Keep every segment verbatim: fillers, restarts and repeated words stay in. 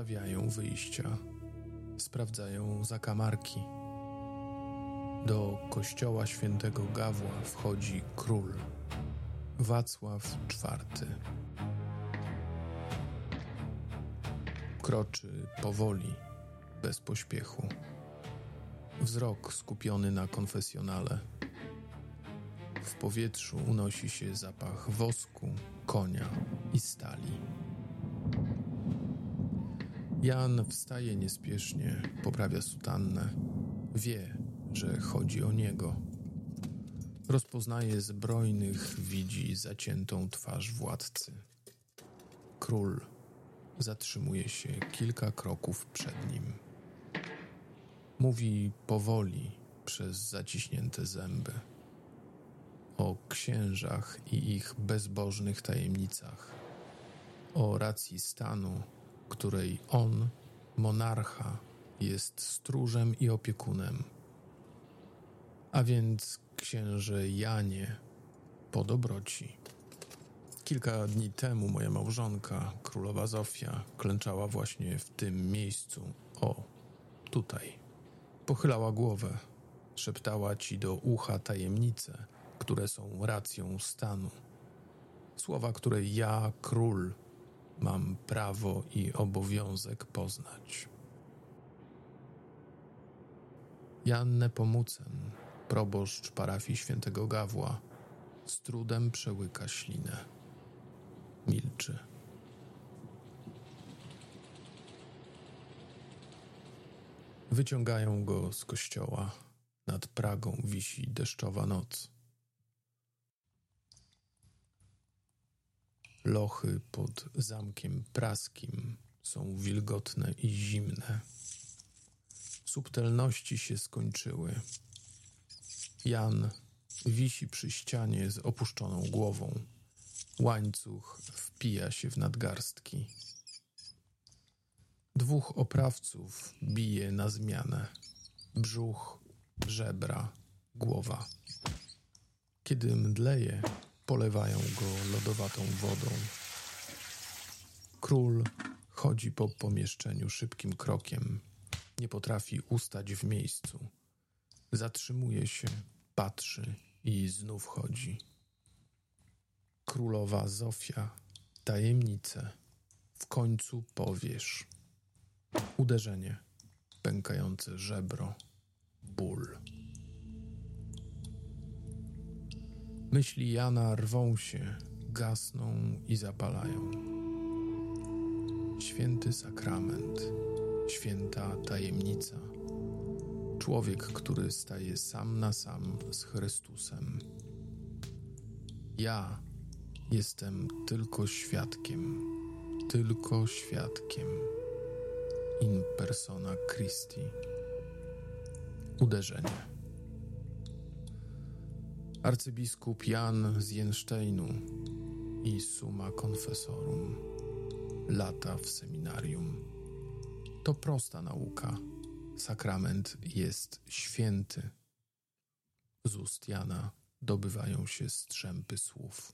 ustawiają wyjścia, sprawdzają zakamarki. Do kościoła świętego Gawła wchodzi król Wacław czwarty. Kroczy powoli, bez pośpiechu. Wzrok skupiony na konfesjonale. W powietrzu unosi się zapach wosku, konia i stali. Jan wstaje niespiesznie, poprawia sutannę. Wie, że chodzi o niego. Rozpoznaje zbrojnych, widzi zaciętą twarz władcy. Król zatrzymuje się kilka kroków przed nim. Mówi powoli przez zaciśnięte zęby o księżach i ich bezbożnych tajemnicach, o racji stanu, której on, monarcha, jest stróżem i opiekunem. A więc, księże Janie, po dobroci. Kilka dni temu moja małżonka, królowa Zofia, klęczała właśnie w tym miejscu. O, tutaj. Pochylała głowę, szeptała ci do ucha tajemnice, które są racją stanu. Słowa, które ja, król, mam prawo i obowiązek poznać. Jan Nepomucen, proboszcz parafii świętego Gawła, z trudem przełyka ślinę. Milczy. Wyciągają go z kościoła. Nad Pragą wisi deszczowa noc. Lochy pod zamkiem praskim są wilgotne i zimne. Subtelności się skończyły. Jan wisi przy ścianie z opuszczoną głową. Łańcuch wpija się w nadgarstki. Dwóch oprawców bije na zmianę. Brzuch, żebra, głowa. Kiedy mdleje, polewają go lodowatą wodą. Król chodzi po pomieszczeniu szybkim krokiem. Nie potrafi ustać w miejscu. Zatrzymuje się, patrzy i znów chodzi. Królowa Zofia, tajemnicę, w końcu powiesz. Uderzenie, pękające żebro, ból. Myśli Jana rwą się, gasną i zapalają. Święty sakrament, święta tajemnica. Człowiek, który staje sam na sam z Chrystusem. Ja jestem tylko świadkiem, tylko świadkiem. In persona Christi. Uderzenie. Arcybiskup Jan z Jensztejnu i summa confessorum. Lata w seminarium. To prosta nauka. Sakrament jest święty. Z ust Jana dobywają się strzępy słów.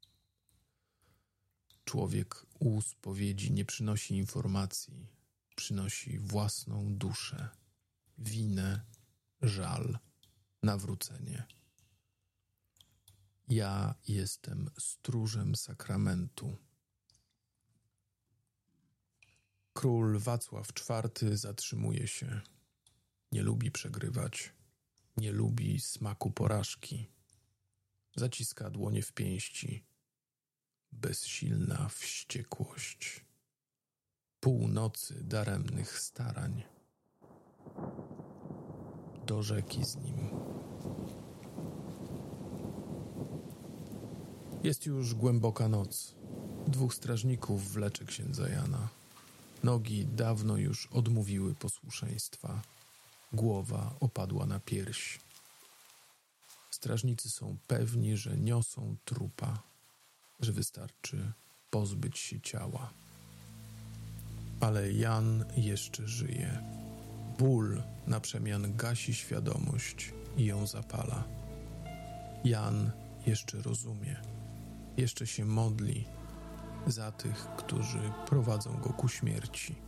Człowiek u spowiedzi nie przynosi informacji, przynosi własną duszę, winę, żal, nawrócenie. Ja jestem stróżem sakramentu. Król Wacław czwarty zatrzymuje się. Nie lubi przegrywać. Nie lubi smaku porażki. Zaciska dłonie w pięści. Bezsilna wściekłość. Północy daremnych starań. Do rzeki z nim. Jest już głęboka noc. Dwóch strażników wlecze księdza Jana. Nogi dawno już odmówiły posłuszeństwa. Głowa opadła na pierś. Strażnicy są pewni, że niosą trupa, że wystarczy pozbyć się ciała. Ale Jan jeszcze żyje. Ból na przemian gasi świadomość i ją zapala. Jan jeszcze rozumie. Jeszcze się modli za tych, którzy prowadzą go ku śmierci.